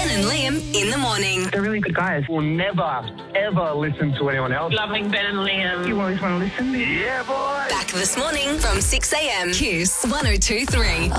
and Liam in the morning. They're really good guys. Will never, ever listen to anyone else. Loving Ben and Liam. You always want to listen. Yeah, boy. Back this morning from 6 a.m. Kiss 102.3.